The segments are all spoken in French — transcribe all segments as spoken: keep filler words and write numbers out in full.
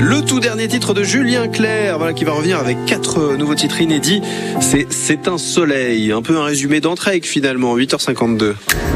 Le tout dernier titre de Julien Clerc, voilà, qui va revenir avec quatre nouveaux titres inédits. C'est C'est un soleil, un peu un résumé d'Entraigues finalement, huit heures cinquante-deux.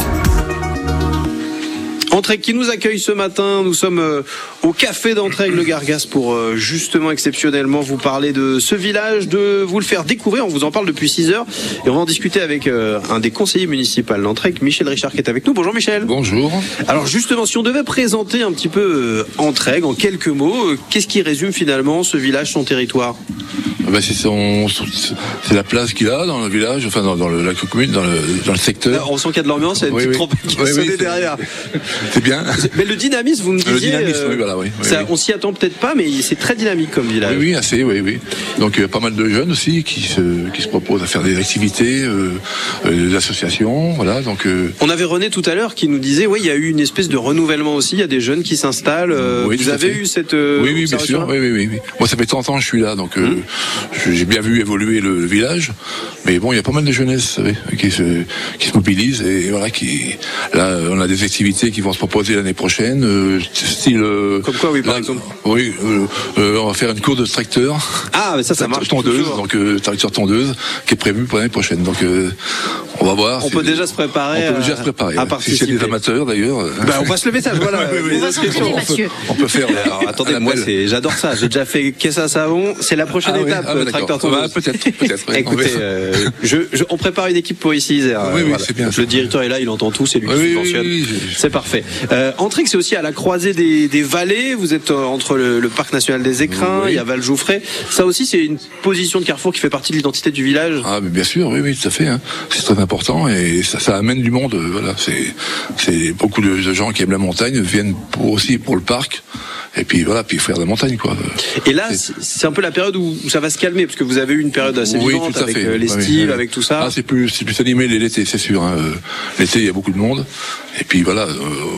Entraigues qui nous accueille ce matin, nous sommes euh, au café d'Entraigues le Gargas pour euh, justement exceptionnellement vous parler de ce village, de vous le faire découvrir. On vous en parle depuis six heures et on va en discuter avec euh, un des conseillers municipaux d'Entraigues, Michel Richard, qui est avec nous. Bonjour Michel. Bonjour. Alors justement, si on devait présenter un petit peu euh, Entraigues en quelques mots, euh, qu'est-ce qui résume finalement ce village, son territoire ? Ben c'est, son, c'est la place qu'il a dans le village, enfin dans, dans le, la commune, dans le, dans le secteur. Là, on sent qu'il y a de l'ambiance, il y a une oui, petite oui. trompette qui oui, va sonner oui, derrière. C'est bien. Mais le dynamisme, vous me disiez, le dynamisme, euh, oui, voilà, oui, oui, ça, oui. on s'y attend peut-être pas, mais c'est très dynamique comme village. Oui, oui, assez, oui, oui. Donc il y a pas mal de jeunes aussi qui se, qui se proposent à faire des activités, euh, euh, des associations, voilà. Donc euh... on avait René tout à l'heure qui nous disait, oui, il y a eu une espèce de renouvellement aussi. Il y a des jeunes qui s'installent. Euh, oui, vous avez eu cette euh, oui, oui, bien sûr. Oui, oui, oui, oui. Moi, ça fait trente ans que je suis là, donc euh, mmh. j'ai bien vu évoluer le, le village. Mais bon, il y a pas mal de jeunesse, vous savez, qui se, qui se mobilisent et voilà, qui, là, on a des activités qui vont se proposer l'année prochaine, euh, style. Euh, Comme quoi, oui, par là, exemple. Oui, euh, euh, on va faire une course de tracteur. Ah, mais ça, ça marche. Tondeuse, toujours. donc euh, tracteur tondeuse, qui est prévue pour l'année prochaine. Donc, euh, on va voir. On peut déjà se préparer. On peut déjà se préparer. À si c'est des amateurs, d'ailleurs. Bah, on passe le message, voilà. oui, oui, les inscriptions, on, peut, on peut faire. Alors, attendez, moi, c'est, j'adore ça. J'ai déjà fait caisse à savon. C'est la prochaine ah, étape, oui. ah, tracteur tondeuse. Bah, peut-être, peut-être. Ouais, écoutez, euh, je, je, on prépare une équipe pour ici, Isère. Oui, oui, voilà. c'est bien. Le directeur est là, il entend tout, c'est lui qui oui, subventionne. Oui, oui, oui, c'est parfait. Euh, Entraigues, c'est aussi à la croisée des, des vallées. Vous êtes euh, entre le, le parc national des Écrins, oui. Il y a Val-Jouffray. Ça aussi, c'est une position de carrefour qui fait partie de l'identité du village. Ah, mais bien sûr, oui, oui, tout à fait. Hein. C'est très important et ça, ça amène du monde. Euh, voilà, c'est, c'est beaucoup de, de gens qui aiment la montagne viennent pour, aussi pour le parc. Et puis voilà, puis faire de la montagne, quoi. Et là, c'est, c'est un peu la période où ça va se calmer, parce que vous avez eu une période assez oui, vivante tout à avec fait. les oui, styles, oui. avec tout ça. Ah, c'est plus, c'est plus animé l'été, c'est sûr. Hein. L'été, il y a beaucoup de monde. Et puis voilà, euh,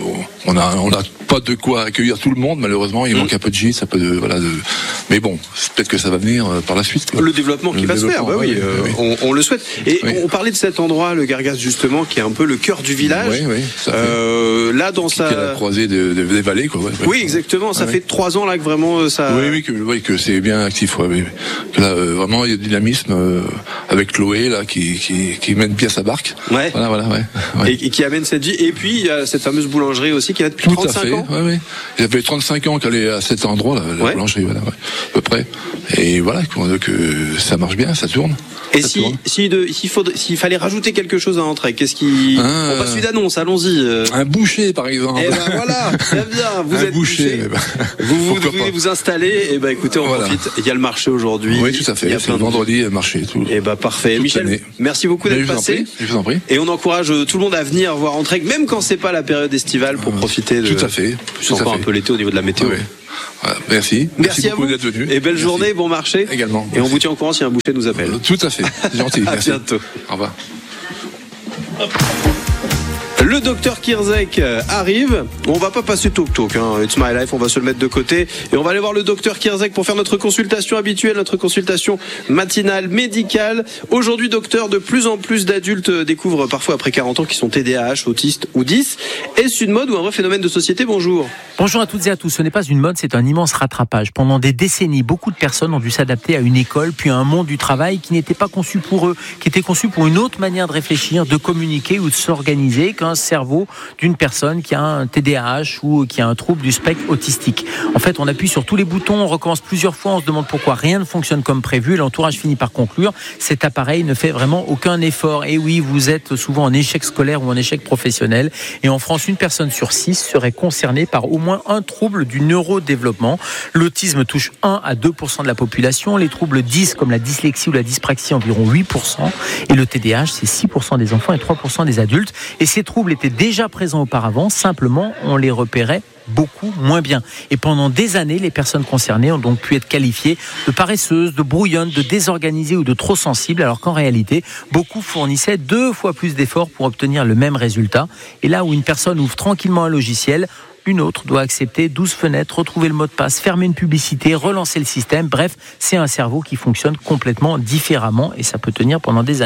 on a, on a pas de quoi accueillir tout le monde, malheureusement. Il mmh. manque un peu de gîtes, un peu de, voilà. De... Mais bon, peut-être que ça va venir euh, par la suite. Quoi. Le développement qui le va développement, se faire, bah, oui, oui, euh, oui. On, on le souhaite. Et oui. on parlait de cet endroit, le Gargas justement, qui est un peu le cœur du village. Oui, oui. Ça euh, là, dans qui, sa qui est à la croisée de, de, des vallées, quoi. Ouais, oui, ouais. exactement. Ça ouais. fait trois ans là que vraiment ça. Oui, oui, que, oui, que c'est bien actif. Ouais, oui. Que là, euh, vraiment, il y a du dynamisme euh, avec Chloé là, qui, qui, qui mène bien sa barque. Ouais. Voilà, voilà, ouais. ouais. Et, et qui amène cette vie. Et puis il y a cette fameuse boulangerie aussi qui est là depuis Tout trente-cinq à fait. ans. Ouais, ouais. Il y avait trente-cinq ans qu'elle est à cet endroit là, la ouais. boulangerie, voilà, ouais, à peu près. Et voilà, que ça marche bien, ça tourne. Et ça si, tourne. si de, s'il, faudrait, s'il fallait rajouter quelque chose à Entraigues, qu'est-ce qui... Ah, on passe celui d'annonce, allons-y. Euh... Un boucher, par exemple. Eh ben voilà, très bien. Vous un êtes boucher. boucher. Ben, vous, vous voulez vous installer. Et ben écoutez, on voilà. profite. Il y a le marché aujourd'hui. Oui, tout à fait. Il y a c'est le vendredi, le marché. Tout, et ben parfait. Michel, l'année. Merci beaucoup d'être je passé. Je vous en prie. Et on encourage tout le monde à venir voir Entraigues, même quand c'est pas la période estivale, pour profiter de. Tout à fait. Tout à fait. un peu l'été au niveau de la météo. Oui. Voilà, merci. Merci, merci à beaucoup vous. d'être venu. Et belle merci. journée, bon marché. Également. Et merci. On vous tient au courant si un boucher nous appelle. Tout à fait. C'est gentil. À merci. bientôt. Au revoir. Hop. Le docteur Kirzek arrive. On va pas passer talk talk, hein. It's my life. On va se le mettre de côté et on va aller voir le docteur Kirzek pour faire notre consultation habituelle, notre consultation matinale médicale. Aujourd'hui, docteur, de plus en plus d'adultes découvrent parfois après quarante ans qu'ils sont T D A H, autistes ou dys. Est-ce une mode ou un vrai phénomène de société ? Bonjour. Bonjour à toutes et à tous. Ce n'est pas une mode, c'est un immense rattrapage. Pendant des décennies, beaucoup de personnes ont dû s'adapter à une école, puis à un monde du travail qui n'était pas conçu pour eux, qui était conçu pour une autre manière de réfléchir, de communiquer ou de s'organiser qu'un cerveau d'une personne qui a un T D A H ou qui a un trouble du spectre autistique. En fait, on appuie sur tous les boutons, on recommence plusieurs fois, on se demande pourquoi rien ne fonctionne comme prévu et l'entourage finit par conclure. Cet appareil ne fait vraiment aucun effort. Et oui, vous êtes souvent en échec scolaire ou en échec professionnel. Et en France, une personne sur six serait concernée par au moins un trouble du neurodéveloppement. L'autisme touche un à deux pour cent de la population. Les troubles dys comme la dyslexie ou la dyspraxie, environ huit pour cent. Et le T D A H, c'est six pour cent des enfants et trois pour cent des adultes. Et ces troubles étaient déjà présents auparavant, simplement on les repérait beaucoup moins bien. Et pendant des années, les personnes concernées ont donc pu être qualifiées de paresseuses, de brouillonnes, de désorganisées ou de trop sensibles, alors qu'en réalité, beaucoup fournissaient deux fois plus d'efforts pour obtenir le même résultat. Et là où une personne ouvre tranquillement un logiciel, une autre doit accepter douze fenêtres, retrouver le mot de passe, fermer une publicité, relancer le système. Bref, c'est un cerveau qui fonctionne complètement différemment et ça peut tenir pendant des années.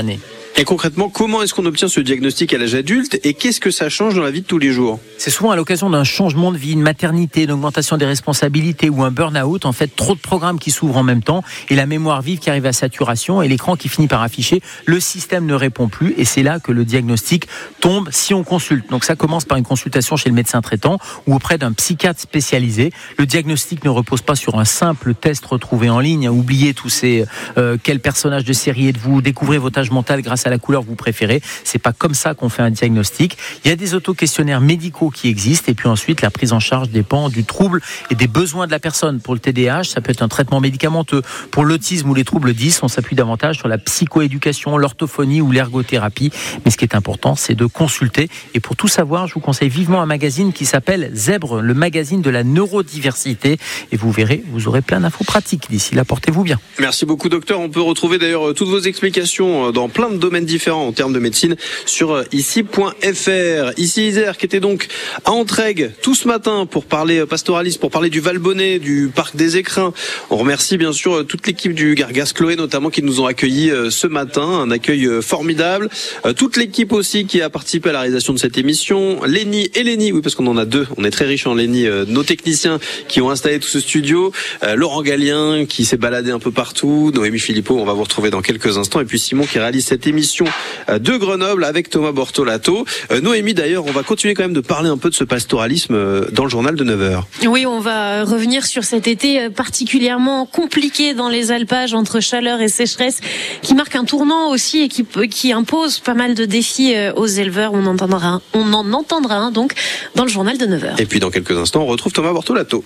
Et concrètement, comment est-ce qu'on obtient ce diagnostic à l'âge adulte et qu'est-ce que ça change dans la vie de tous les jours ? C'est souvent à l'occasion d'un changement de vie, une maternité, une augmentation des responsabilités ou un burn-out. En fait, trop de programmes qui s'ouvrent en même temps et la mémoire vive qui arrive à saturation et l'écran qui finit par afficher. Le système ne répond plus et c'est là que le diagnostic tombe si on consulte. Donc ça commence par une consultation chez le médecin traitant ou auprès d'un psychiatre spécialisé. Le diagnostic ne repose pas sur un simple test retrouvé en ligne. Oubliez tous ces euh, quel personnage de série êtes-vous, découvrez votre âge mental grâce à la couleur que vous préférez. C'est pas comme ça qu'on fait un diagnostic. Il y a des auto-questionnaires médicaux qui existent et puis ensuite la prise en charge dépend du trouble et des besoins de la personne. Pour le T D A H, ça peut être un traitement médicamenteux. Pour l'autisme ou les troubles dys, on s'appuie davantage sur la psychoéducation, l'orthophonie ou l'ergothérapie. Mais ce qui est important, c'est de consulter. Et pour tout savoir, je vous conseille vivement un magazine qui s'appelle Zèbre, le magazine de la neurodiversité. Et vous verrez, vous aurez plein d'infos pratiques. D'ici là, portez-vous bien. Merci beaucoup, docteur. On peut retrouver d'ailleurs toutes vos explications dans plein de domaines différents en termes de médecine sur ici point f r. Ici Isère qui était donc à Entraigues tout ce matin pour parler pastoralisme, pour parler du Valbonnet, du parc des Écrins. On remercie bien sûr toute l'équipe du Gargas Chloé notamment qui nous ont accueillis ce matin, un accueil formidable. Toute l'équipe aussi qui a participé à la réalisation de cette émission, Lénie et Lénie, oui parce qu'on en a deux, on est très riches en Lénie, nos techniciens qui ont installé tout ce studio, Laurent Gallien qui s'est baladé un peu partout, Noémie Philippot, on va vous retrouver dans quelques instants, et puis Simon qui réalise cette émission de Grenoble avec Thomas Bortolato. Noémie d'ailleurs, on va continuer quand même de parler un peu de ce pastoralisme dans le journal de neuf heures. Oui, on va revenir sur cet été particulièrement compliqué dans les alpages entre chaleur et sécheresse qui marque un tournant aussi et qui, qui impose pas mal de défis aux éleveurs. On, entendra, on en entendra un donc dans le journal de neuf heures. Et puis dans quelques instants, on retrouve Thomas Bortolato.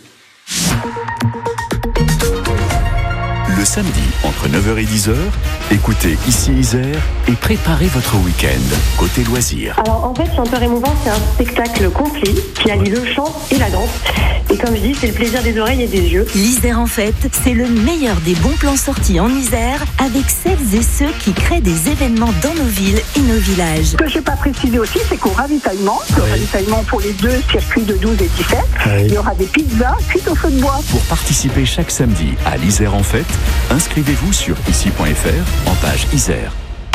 Le samedi, entre neuf heures et dix heures, écoutez Ici Isère et préparez votre week-end côté loisirs. Alors en fait, Chanteur émouvant, c'est un spectacle complet qui allie le chant et la danse. Et comme je dis, c'est le plaisir des oreilles et des yeux. L'Isère en fête, c'est le meilleur des bons plans sortis en Isère avec celles et ceux qui créent des événements dans nos villes et nos villages. Ce que je n'ai pas précisé aussi, c'est qu'au ravitaillement, oui. le ravitaillement pour les deux circuits de douze et dix-sept, oui. il y aura des pizzas cuites au feu de bois. Pour participer chaque samedi à l'Isère en fête, inscrivez-vous sur ici point f r en page Isère.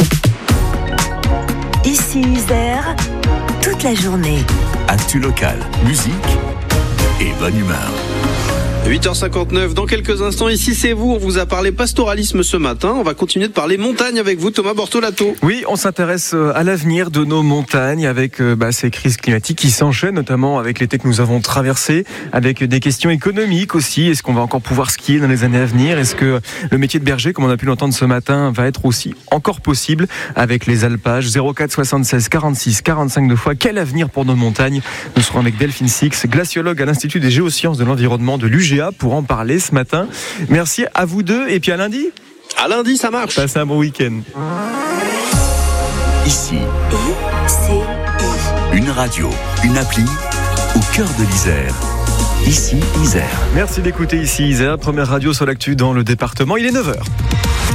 Ici Isère, toute la journée. Actu local, musique et bonne humeur. huit heures cinquante-neuf, dans quelques instants, ici c'est vous, on vous a parlé pastoralisme ce matin, on va continuer de parler montagne avec vous Thomas Bortolato. Oui, on s'intéresse à l'avenir de nos montagnes avec bah, ces crises climatiques qui s'enchaînent, notamment avec l'été que nous avons traversé, avec des questions économiques aussi, est-ce qu'on va encore pouvoir skier dans les années à venir, est-ce que le métier de berger, comme on a pu l'entendre ce matin, va être aussi encore possible avec les alpages. Zéro quatre soixante-seize quarante-six quarante-cinq deux fois, quel avenir pour nos montagnes? Nous serons avec Delphine Six, glaciologue à l'Institut des géosciences de l'environnement de l'U G A pour en parler ce matin. Merci à vous deux et puis à lundi. À lundi, ça marche. Passez un bon week-end. Ici, I-C-I. une radio, une appli au cœur de l'Isère. Ici Isère. Merci d'écouter Ici Isère, première radio sur l'actu dans le département. Il est neuf heures.